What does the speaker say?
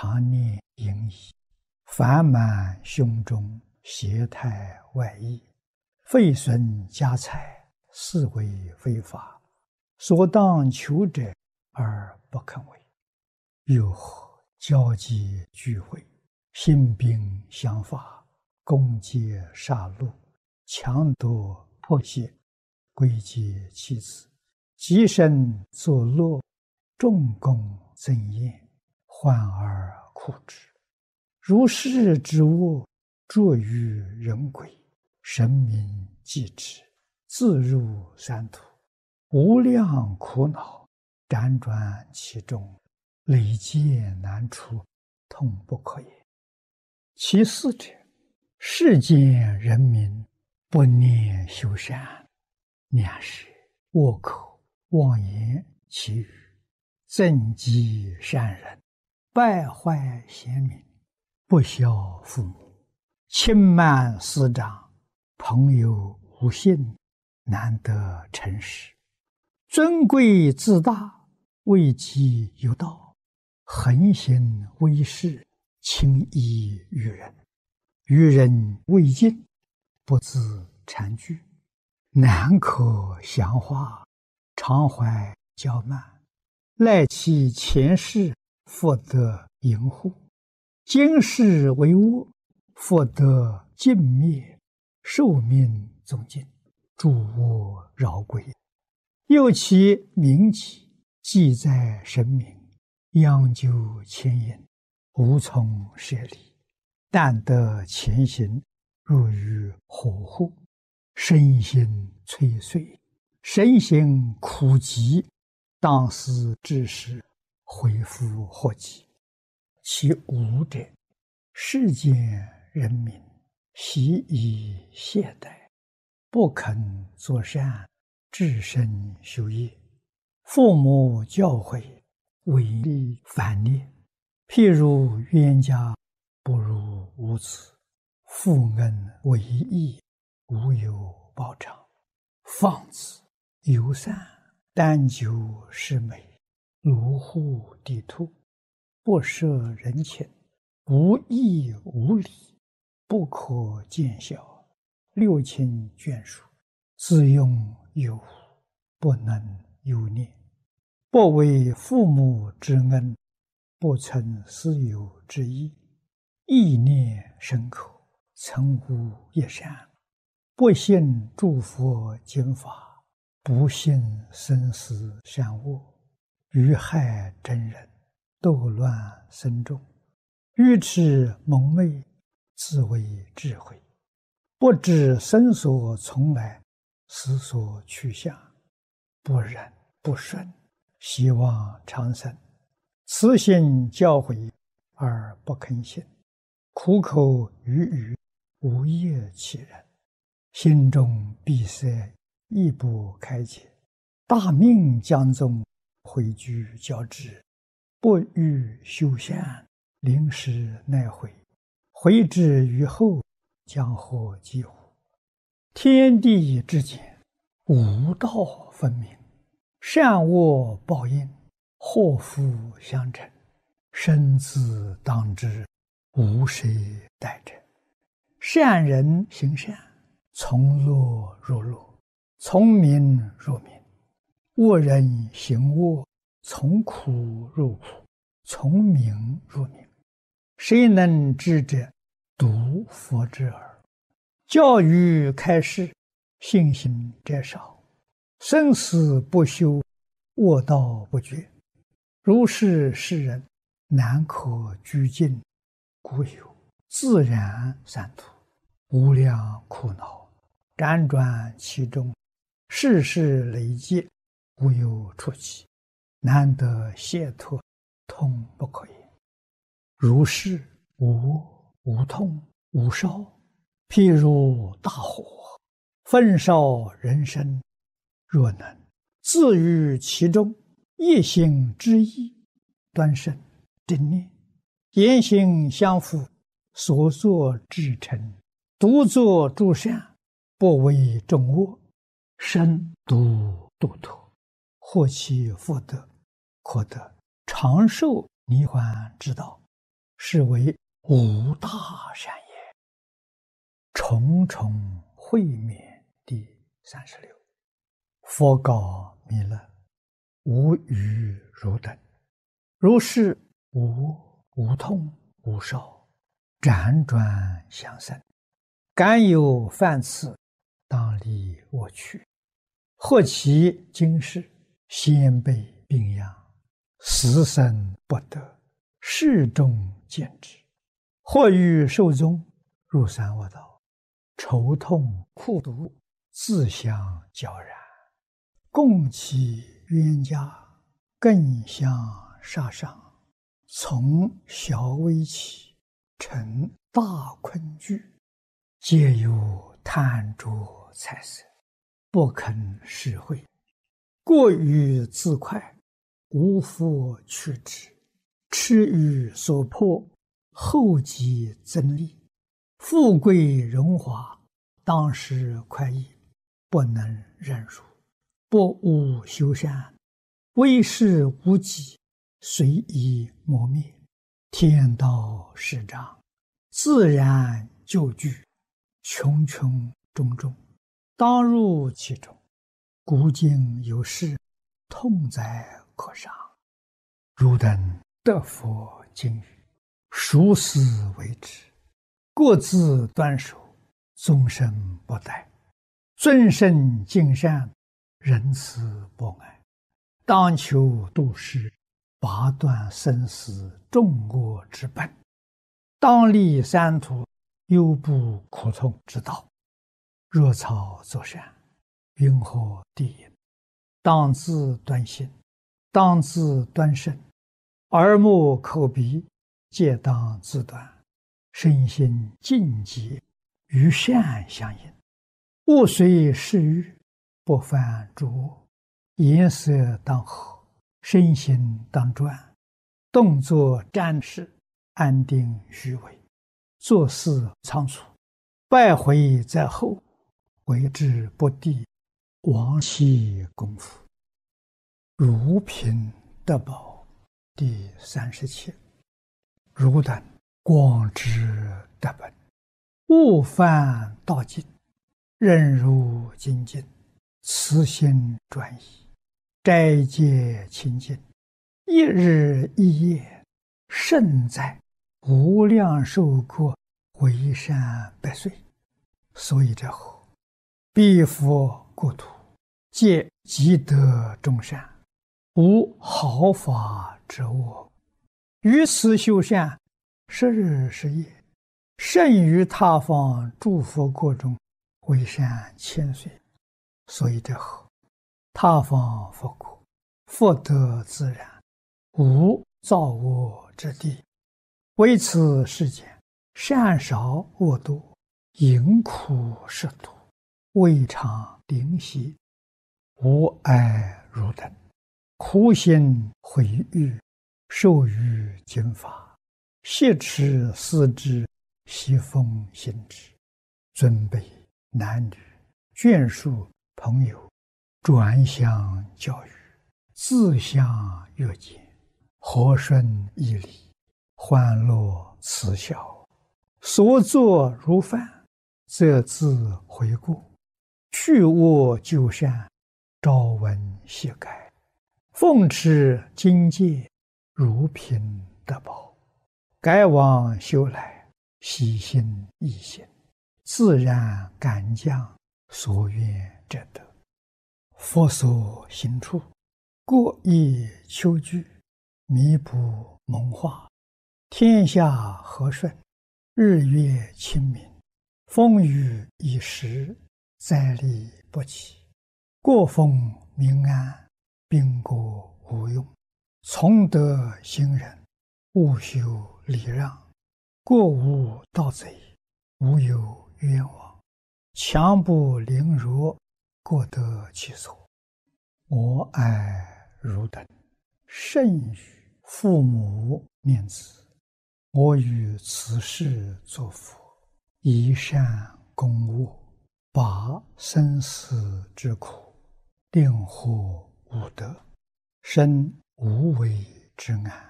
常念淫逸，烦满胸中，邪态外溢，废损家财，是为非法。所当求者而不肯为。又何交际聚会，兴兵相伐，攻击杀戮，强夺迫胁，归结妻子，极身作乐，重功增宴，患而苦之。如是之恶，著于人鬼，神明忌之，自入三途，无量苦恼，辗转其中，累劫难出，痛不可言。其四者，世间人民不念修善，两是恶口妄言其语，增击善人，败坏贤民，不孝父母，轻慢师长，朋友无信，难得诚实，尊贵自大，位极有道，横行威势，轻易于人，于人未尽，不自惭惧，难可详化，常怀骄慢，赖其前世，复得淫护，今世为恶，复得尽灭，寿命终尽，诸恶饶归。又其名己，记在神明，央究牵引，无从舍离，但得前行，入于火户，身心摧碎，身心苦极，当思之时，恢复祸及。其五者，世间人民习以懈怠，不肯作善，至身修业，父母教诲，违逆反逆。譬如冤家不如无子，父恩为义，无有报偿。放子游散，单求是美，罗户地兔，不摄人情，无义无礼，不可见效，六亲眷属，自用有无，不能有念，不为父母之恩，不存私有之意，意念深刻，曾无一善，不信诸佛经法，不信生死善恶，于害真人，斗乱僧众，愚痴蒙昧，自为智慧，不知生所从来，死所去向，不忍不顺，希望长生，慈心教诲而不肯信，苦口语语，无业其人，心中闭塞，亦不开解，大命将终，毁居交织，不欲修善，临时奈悔，悔之于后，将获几乎。天地之间，无道分明，善恶报应，祸福相承，生自当之，无谁代者。善人行善，从乐入乐，从名入名；恶人行恶，从苦入苦，从名入名。谁能知者？独佛之耳。教育开示，信心者少，生死不休，恶道不绝。如是世人，难可居尽，故有自然三途，无量苦恼，辗转其中，世事累积，无有出期，难得解脱，痛不可言。如是无恶无痛无烧，譬如大火，焚烧人身，若能自于其中，一心之意，端慎正念，言行相符，所作至诚，独作诸善，不为众恶，身独度脱，获其福德，可得长寿涅槃之道。 是为无大善也。重重会面第36。佛告弥勒：无余汝等，如是无痛无烧，辗转相生，敢有犯次，当离我去。或其今世先辈病殃，死生不得，世众见之；或欲寿终，入三恶道，愁痛苦毒，自相交然，共其冤家，更相杀伤，从小危起，成大困惧，皆有贪着财色，不肯施惠，过于自快，无复去之，痴于所迫，后继增利，富贵荣华，当时快意，不能忍辱，不务修善，为事无己，随意磨灭，天道始彰，自然就具，穷穷种种，当入其中。古今有事，痛哉可伤。汝等得佛经语，熟思为之，各自端守，终身不殆，尊圣敬善，仁慈博爱，当求度世，拔断生死众恶之本，当立三途，忧怖苦痛之道。若草作善，云何地也？当自端心，当自端身，耳目口鼻皆当自端，身心净洁，与善相应，勿随世欲，不犯诸恶，颜色当和，身心当专，动作瞻视，安定虚伪，做事仓促，败毁在后，为之不第，亡其功夫。如贫得宝第37。汝等广知得本，勿犯道境，任如精进，慈心专一，斋戒清净，一日一夜，胜在无量寿国，为善百岁。所以者后，彼佛国土，皆积德众善，无毫发之恶，于此修善，10日10夜，胜于他方诸佛国中，为善千岁。所以者后，他方佛国，福德自然，无造恶之地。为此世间，善少恶多，淫苦食毒，未尝灵犀。吾爱汝等，苦心毁誉，受于经法，挟持思之，习奉行之，尊卑男女，眷属朋友，转相教育，自相约见，和顺义理，欢乐慈孝，所作如饭，则自悔过，去恶就善，朝闻夕改，奉持经戒，如贫得宝，改往修来，喜心易行，自然感将所愿者得。佛所行处，过意求具，弥补蒙化，天下和顺，日月清明，风雨已时，灾利不起，过风民安，兵国无用，从德行人，勿修礼让，过无盗贼，无有冤枉，强不凌辱，过得其所。我爱汝等，甚于父母念子，我于此世作佛，以善供物，拔生死之苦，令获无得，生无为之安。